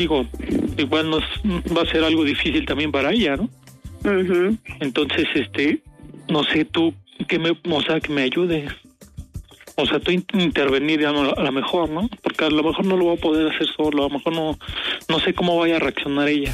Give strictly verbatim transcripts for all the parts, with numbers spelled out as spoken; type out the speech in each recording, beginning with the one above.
digo, igual nos va a ser algo difícil también para ella, ¿no? Uh-huh. Entonces, este, no sé tú, que me, o sea, que me ayudes. O sea, tú intervenir a lo mejor, ¿no? Porque a lo mejor no lo voy a poder hacer solo, a lo mejor no, no sé cómo vaya a reaccionar ella.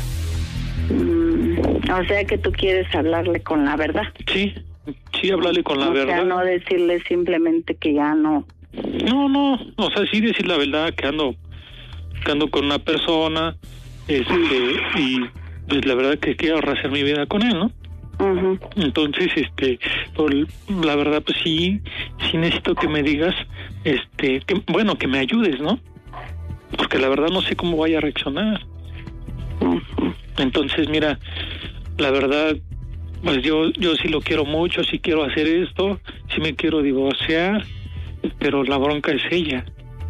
Mm, o sea que tú quieres hablarle con la verdad. Sí, sí, hablarle con la o verdad. O sea, no decirle simplemente que ya no. No, no, o sea, sí decir la verdad, que ando, que ando con una persona, este, y pues la verdad que quiero rehacer mi vida con él, ¿no? Uh-huh. Entonces, este, por la verdad, pues sí, sí necesito que me digas, este, que, bueno, que me ayudes, ¿no? Porque la verdad no sé cómo vaya a reaccionar. Uh-huh. Entonces, mira, la verdad, pues yo, yo sí lo quiero mucho, sí quiero hacer esto, sí me quiero divorciar, pero la bronca es ella,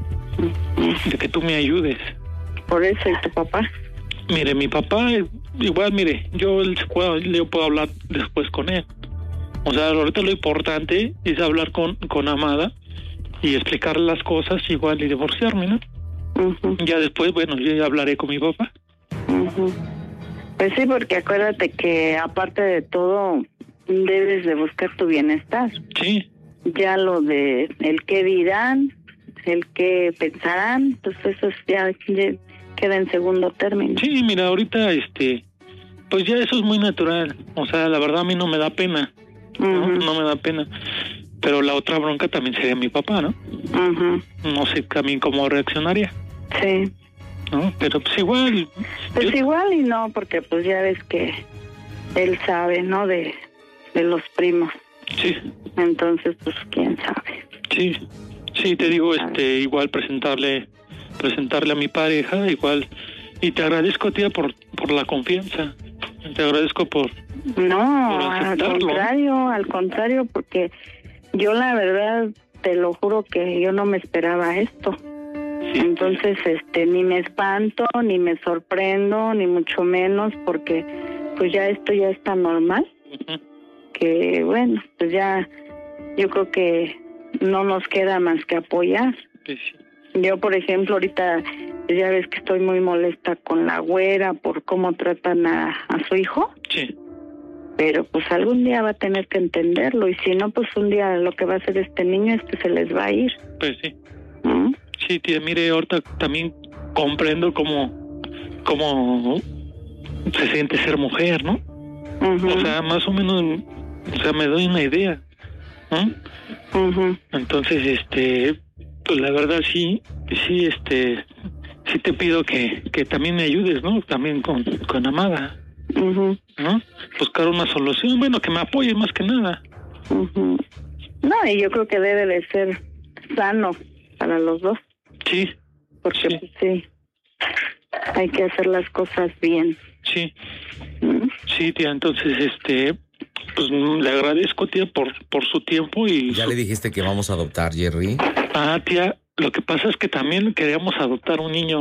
uh-huh. de que tú me ayudes. Por eso, ¿y tu papá? Mire, mi papá, igual, mire, yo, yo puedo hablar después con él. O sea, ahorita lo importante es hablar con, con Amada y explicarle las cosas igual y divorciarme, ¿no? Uh-huh. Ya después, bueno, yo ya hablaré con mi papá. Uh-huh. Pues sí, porque acuérdate que aparte de todo, debes de buscar tu bienestar. Sí. Ya lo de el qué dirán, el qué pensarán, pues eso ya... ya queda en segundo término. Sí, mira, ahorita, este, pues ya eso es muy natural. O sea, la verdad a mí no me da pena. Uh-huh. ¿no? no me da pena. Pero la otra bronca también sería mi papá, ¿no? Uh-huh. No sé también cómo reaccionaría. Sí. ¿No? Pero pues igual... Pues yo... igual y no, porque pues ya ves que él sabe, ¿no? De, de los primos. Sí. Entonces, pues, ¿quién sabe? Sí, sí, te digo, este, igual presentarle... presentarle a mi pareja, igual, y te agradezco, tía, por por la confianza, te agradezco por no, por al contrario, al contrario, porque yo la verdad, te lo juro que yo no me esperaba esto, sí. Entonces, este, ni me espanto, ni me sorprendo, ni mucho menos, porque pues ya esto ya está normal, uh-huh. que bueno, pues ya, yo creo que no nos queda más que apoyar. Sí, sí. Yo, por ejemplo, ahorita ya ves que estoy muy molesta con la güera por cómo tratan a, a su hijo. Sí. Pero pues algún día va a tener que entenderlo y si no, pues un día lo que va a hacer este niño es que se les va a ir. Pues sí. ¿Mm? Sí, tía, mire, ahorita también comprendo cómo, cómo se siente ser mujer, ¿no? Uh-huh. O sea, más o menos, o sea, me doy una idea, ¿no? Uh-huh. Entonces, este... pues la verdad sí, sí, este, sí te pido que, que también me ayudes, ¿no? También con, con Amada, uh-huh. ¿no? Buscar una solución, bueno, que me apoye más que nada. Uh-huh. No, y yo creo que debe de ser sano para los dos. Sí. Porque sí, pues, sí hay que hacer las cosas bien. Sí. Uh-huh. Sí, tía, entonces, este... pues le agradezco, tía, por por su tiempo y... ¿Ya su... le dijiste que vamos a adoptar, Jerry? Ah, tía, lo que pasa es que también queríamos adoptar un niño.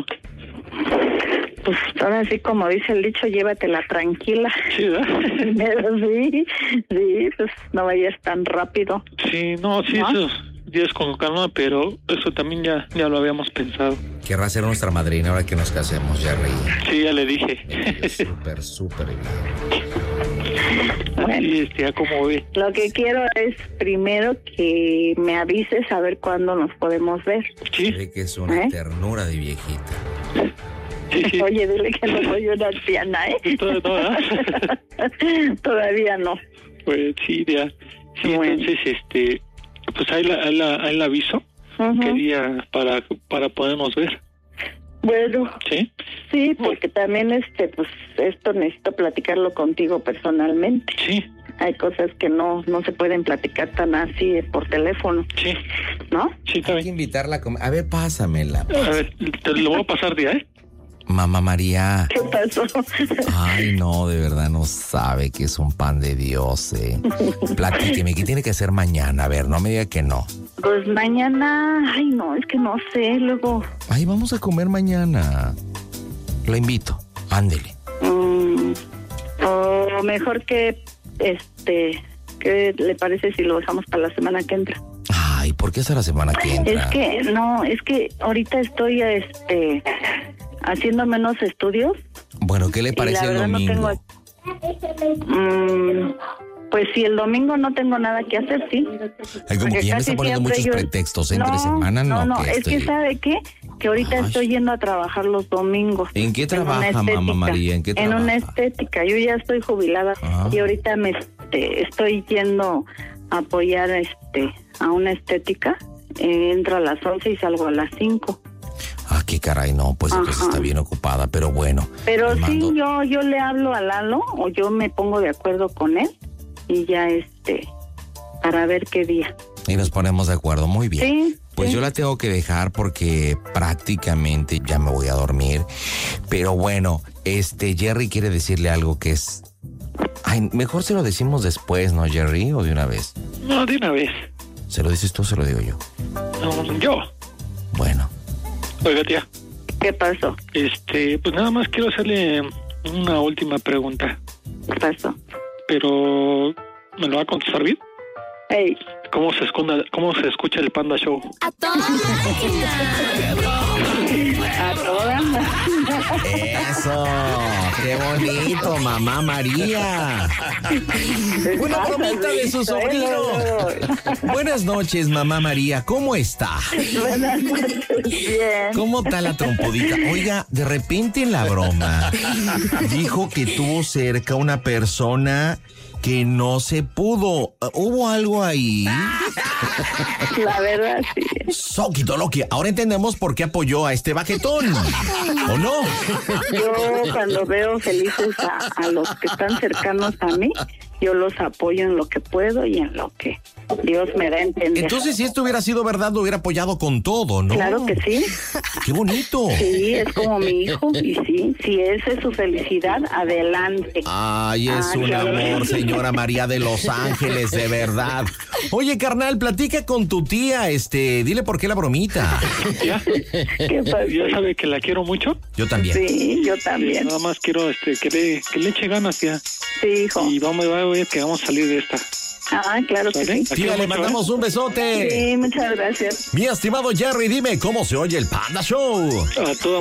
Pues ahora sí, como dice el dicho, llévatela tranquila. Sí, ¿verdad? Pero sí, sí, pues no vayas tan rápido. Sí, no, sí, ¿no? Eso días con calma, pero eso también ya ya lo habíamos pensado. Querrá ser nuestra madrina ahora que nos casemos, Jerry. Sí, ya le dije. Súper, súper bien. Bueno, sí, ya como ve. Lo que quiero es primero que me avises a ver cuándo nos podemos ver. Sí. Ve que es una ¿Eh? ternura de viejita. Sí, sí. Oye, dile que no soy una anciana, ¿eh? Todavía no. Todavía no. Pues sí, ya. Sí, bueno. Entonces, este, pues ahí la, ahí la, ahí la aviso. Uh-huh. ¿Qué día para, para podernos ver? Bueno. ¿Sí? Sí, porque también, este, pues, esto necesito platicarlo contigo personalmente. Sí. Hay cosas que no no se pueden platicar tan así por teléfono. Sí. ¿No? Sí, está bien. Hay que invitarla a comer. A ver, pásamela. A ver, te lo voy a pasar ya, ¿eh? Mamá María. ¿Qué pasó? Ay, no, de verdad no sabe que es un pan de Dios, eh. Platíqueme, ¿qué tiene que hacer mañana? A ver, no me diga que no. Pues mañana, ay no, es que no sé, luego... Ay, vamos a comer mañana. Lo invito, ándele. Mm, o mejor que, este, ¿qué le parece si lo dejamos para la semana que entra? Ay, ¿por qué hasta la semana que entra? Es que, no, es que ahorita estoy, este... haciendo menos estudios. Bueno, ¿qué le parece el domingo? No tengo... mm, pues si el domingo no tengo nada que hacer, sí. Ay, como que ya me está poniendo muchos yo... pretextos entre no, semana, no. No, no, que es estoy... que ¿sabe qué? Que ahorita Ay. estoy yendo a trabajar los domingos. ¿En qué trabaja, en mamá María? ¿En qué trabaja? En una estética. Yo ya estoy jubilada ah. y ahorita me este, estoy yendo a apoyar este a una estética. Eh, entro a las once y salgo a las cinco. Ah, qué caray, no, pues Ajá. entonces está bien ocupada, pero bueno. Pero sí, mando... yo yo le hablo a Lalo o yo me pongo de acuerdo con él y ya este, para ver qué día. Y nos ponemos de acuerdo, muy bien. Sí. Pues sí. yo la tengo que dejar porque prácticamente ya me voy a dormir. Pero bueno, este Jerry quiere decirle algo que es... Ay, mejor se lo decimos después, ¿no, Jerry? ¿O de una vez? No, de una vez. ¿Se lo dices tú o se lo digo yo? No, yo. Bueno. Oiga, tía. ¿Qué pasó? Este, pues nada más quiero hacerle una última pregunta. ¿Qué pasó? Pero, ¿me lo va a contestar bien? Hey. ¿Cómo se esconda, cómo se escucha el Panda Show? A todas. A todas. Eso, qué bonito, mamá María. Una bromita de su sobrino. Buenas noches, mamá María, ¿cómo está? Buenas noches, bien. ¿Cómo está la trompudita? Oiga, de repente en la broma dijo que tuvo cerca una persona que no se pudo. ¿Hubo algo ahí? La verdad, sí. Soquito Loki, ahora entendemos por qué apoyó a este baquetón, ¿o no? Yo cuando veo felices a, a los que están cercanos a mí, yo los apoyo en lo que puedo y en lo que Dios me da a entender. Entonces, si esto hubiera sido verdad, lo hubiera apoyado con todo, ¿no? Claro que sí. ¡Qué bonito! Sí, es como mi hijo, y sí, si esa es su felicidad, adelante. Ay, es Ay, un amor, señora María de Los Ángeles, de verdad. Oye, carnal, platica con tu tía, este, dile por qué la bromita. ¿Ya? ¿Qué pasa? ¿Ya sabe que la quiero mucho? Yo también. Sí, yo también. Sí, nada más quiero este, que, le, que le eche ganas, tía. Sí, hijo. Y vamos a ver que vamos a salir de esta. Ah, claro que sí. Tía, le mandamos un besote. Sí, muchas gracias. Mi estimado Jerry, dime, ¿cómo se oye el Panda Show? A todo